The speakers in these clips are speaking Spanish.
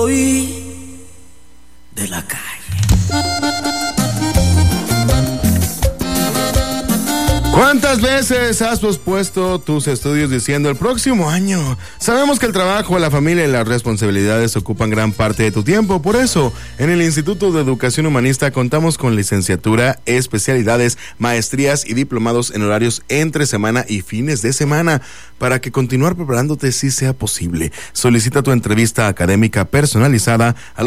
De la calle. ¿Cuántas veces has pospuesto tus estudios diciendo el próximo año? Sabemos que el trabajo, la familia y las responsabilidades ocupan gran parte de tu tiempo. Por eso, en el Instituto de Educación Humanista contamos con licenciatura, especialidades, maestrías y diplomados en horarios entre semana y fines de semana para que continuar preparándote sí sea posible. Solicita tu entrevista académica personalizada al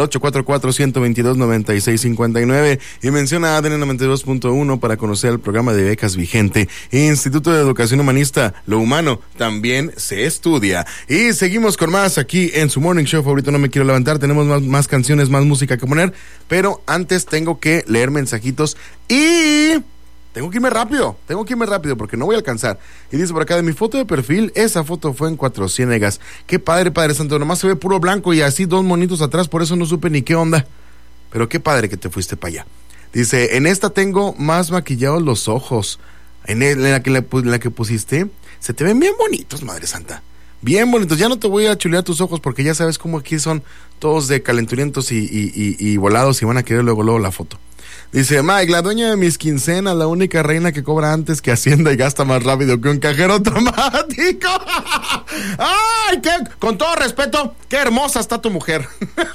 844-122-9659 y menciona ADN 92.1 para conocer el programa de becas vigente. Instituto de Educación Humanista, lo humano también se estudia. Y seguimos con más aquí en su Morning Show favorito. No me quiero levantar, tenemos más canciones, más música que poner, pero antes tengo que leer mensajitos y tengo que irme rápido porque no voy a alcanzar. Y dice por acá, de mi foto de perfil, esa foto fue en Cuatro Ciénegas. Qué padre santo, nomás se ve puro blanco y así dos monitos atrás, por eso no supe ni qué onda. Pero qué padre que te fuiste para allá. Dice, en esta tengo más maquillados los ojos. En la que pusiste, se te ven bien bonitos, Madre Santa. Bien bonitos. Ya no te voy a chulear tus ojos porque ya sabes cómo aquí son todos de calenturientos y volados y van a querer luego la foto. Dice, Mike, la dueña de mis quincenas, la única reina que cobra antes que Hacienda y gasta más rápido que un cajero automático. ¡Ay! Con todo respeto, qué hermosa está tu mujer.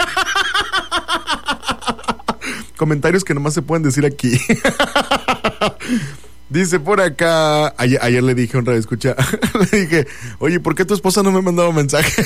Comentarios que nomás se pueden decir aquí. Dice por acá, ayer le dije a un radioescucha, le dije, oye, ¿por qué tu esposa no me ha mandado mensaje?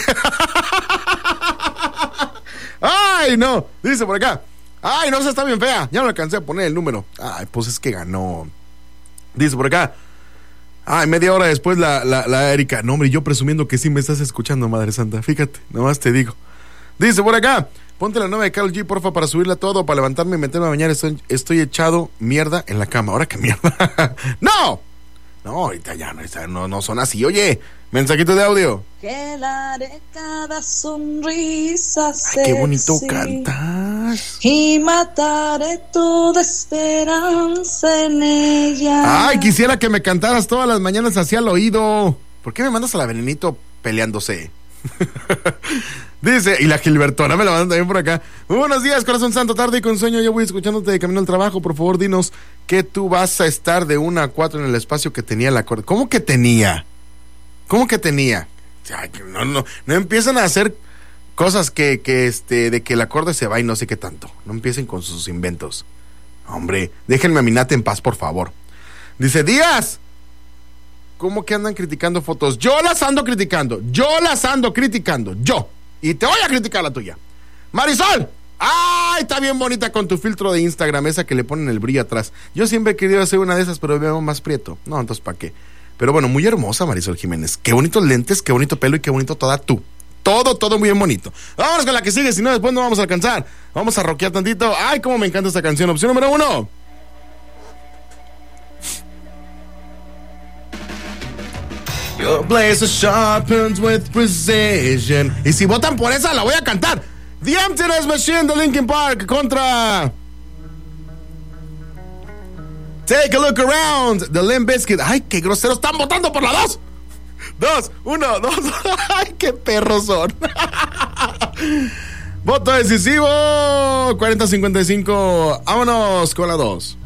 ¡Ay, no! Dice por acá, ¡ay, no, esa está bien fea! Ya no alcancé a poner el número. ¡Ay, pues es que ganó! Dice por acá, ¡ay, media hora después la Erika! No, hombre, yo presumiendo que sí me estás escuchando, Madre Santa. Fíjate, nomás te digo. Dice por acá, ponte la nueva de Karol G, porfa, para subirla todo, para levantarme y meterme a bañar. Estoy echado mierda en la cama. ¿Ahora qué mierda? ¡No! No, ahorita ya no son así. Oye, mensajito de audio. Que daré cada sonrisa. Ay, qué bonito cantas. Y mataré toda esperanza en ella. Ay, quisiera que me cantaras todas las mañanas hacia el oído. ¿Por qué me mandas a la Venenito peleándose? Dice, y la Gilbertona me la mandan también por acá. Muy buenos días, corazón santo, tarde y con sueño. Yo voy escuchándote de camino al trabajo. Por favor, dinos que tú vas a estar de 1 a 4 en el espacio que tenía el acorde. ¿Cómo que tenía? Ay, no empiezan a hacer cosas que de que el acorde se va y no sé qué tanto. No empiecen con sus inventos. Hombre, déjenme a Minate en paz, por favor. Dice, Díaz, ¿cómo que andan criticando fotos? Yo las ando criticando. Yo. Y te voy a criticar la tuya. Marisol. ¡Ay! Está bien bonita con tu filtro de Instagram, esa que le ponen el brillo atrás. Yo siempre he querido hacer una de esas, pero veo más prieto. No, entonces ¿para qué? Pero bueno, muy hermosa Marisol Jiménez. Qué bonitos lentes, qué bonito pelo y qué bonito toda tú. Todo muy bien bonito. Vámonos con la que sigue, si no después no vamos a alcanzar. Vamos a rockear tantito. ¡Ay, cómo me encanta esta canción! Opción número 1. Your blazer sharpens with precision. Y si votan por esa, la voy a cantar. The Emptiness Machine de Linkin Park contra Take a Look Around de Limp Bizkit. Ay, qué groseros, están votando por la 2. 2, 1, 2. Ay, qué perros son. Voto decisivo 40-55. Vámonos con la 2.